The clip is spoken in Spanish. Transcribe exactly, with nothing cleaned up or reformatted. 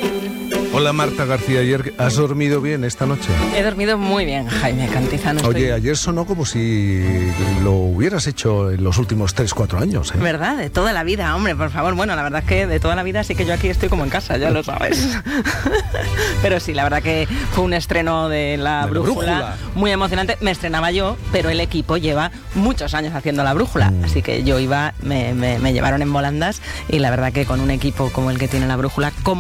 Hola Marta García, ayer ¿has dormido bien esta noche? He dormido muy bien, Jaime Cantizano. Oye, estoy... ayer sonó como si lo hubieras hecho en los últimos tres, cuatro años, ¿eh? ¿Verdad? De toda la vida, hombre, por favor. Bueno, la verdad es que de toda la vida sí que yo aquí estoy como en casa, ya lo sabes. Pero sí, la verdad que fue un estreno de La, de brújula, la Brújula muy emocionante. Me estrenaba yo, pero el equipo lleva muchos años haciendo La Brújula, mm. así que yo iba, me, me, me llevaron en volandas y la verdad que con un equipo como el que tiene La Brújula, como